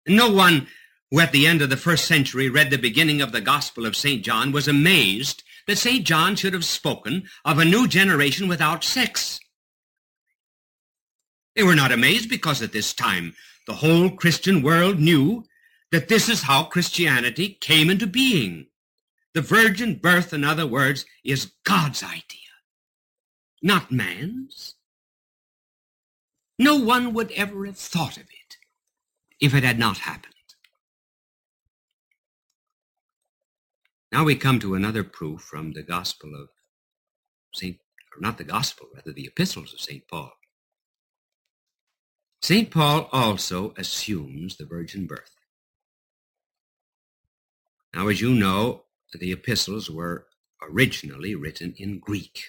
No one who at the end of the first century read the beginning of the Gospel of St. John was amazed that St. John should have spoken of a new generation without sex. They were not amazed because at this time the whole Christian world knew that this is how Christianity came into being. The virgin birth, in other words, is God's idea, not man's. No one would ever have thought of it if it had not happened. Now we come to another proof from the Gospel of the epistles of St. Paul. St. Paul also assumes the virgin birth. Now, as you know, the epistles were originally written in Greek.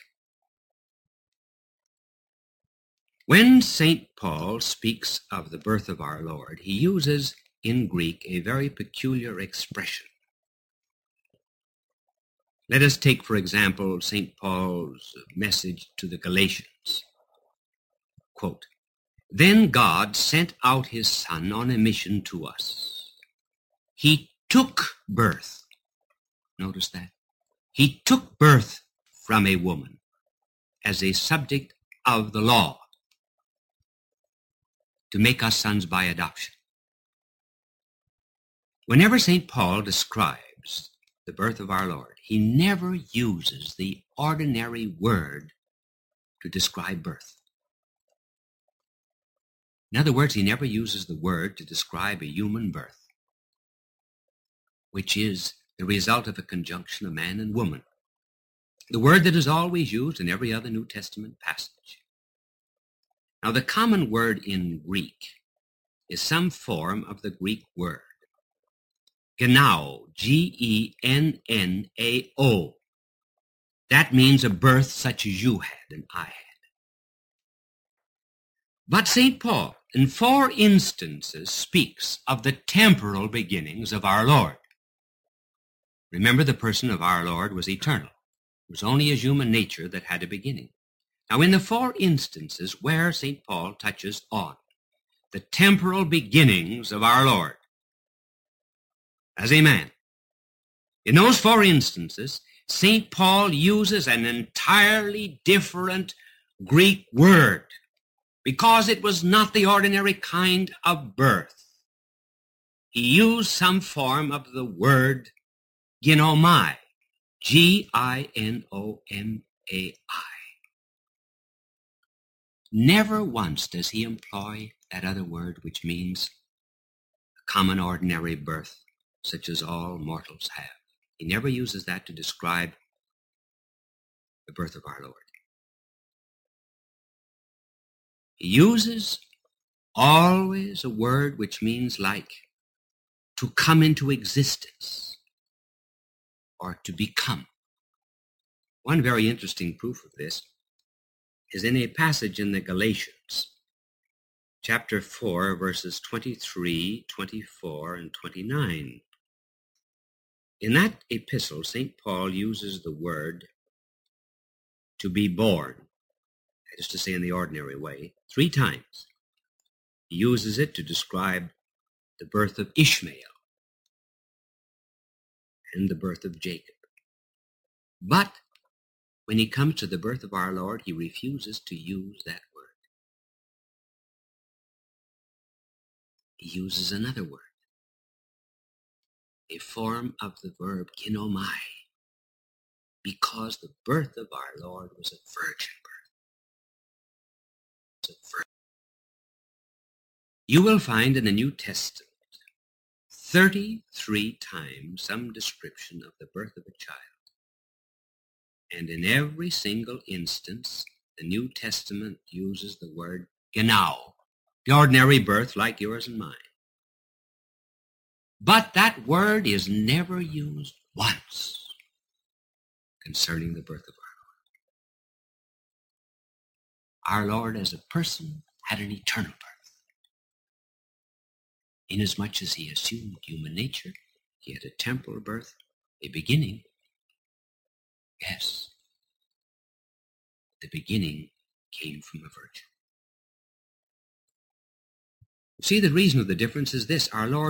When St. Paul speaks of the birth of our Lord, he uses in Greek a very peculiar expression. Let us take, for example, St. Paul's message to the Galatians. Quote, "Then God sent out his Son on a mission to us. He took birth." Notice that. He took birth from a woman as a subject of the law to make us sons by adoption. Whenever St. Paul describes the birth of our Lord, he never uses the ordinary word to describe birth. In other words, he never uses the word to describe a human birth, which is the result of a conjunction of man and woman, the word that is always used in every other New Testament passage. Now, the common word in Greek is some form of the Greek word, genao, G-E-N-N-A-O. That means a birth such as you had and I had. But St. Paul, in 4 instances, speaks of the temporal beginnings of our Lord. Remember, the person of our Lord was eternal. It was only his human nature that had a beginning. Now, in the 4 instances where St. Paul touches on the temporal beginnings of our Lord as a man, in those 4 instances, St. Paul uses an entirely different Greek word because it was not the ordinary kind of birth. He used some form of the word ginomai, G-I-N-O-M-A-I. Never once does he employ that other word which means a common ordinary birth, such as all mortals have. He never uses that to describe the birth of our Lord. He uses always a word which means like to come into existence or to become. One very interesting proof of this is in a passage in the Galatians, chapter 4, verses 23, 24, and 29. In that epistle, St. Paul uses the word to be born, that is to say in the ordinary way, 3 times. He uses it to describe the birth of Ishmael and the birth of Jacob. But when he comes to the birth of our Lord, he refuses to use that word. He uses another word, a form of the verb ginomai, because the birth of our Lord was a virgin birth. You will find in the New Testament 33 times some description of the birth of a child. And in every single instance, the New Testament uses the word genau, the ordinary birth like yours and mine. But that word is never used once concerning the birth of our Lord. Our Lord as a person had an eternal birth. Inasmuch as he assumed human nature, he had a temporal birth, a beginning. Yes, the beginning came from a virgin. See, the reason of the difference is this. Our Lord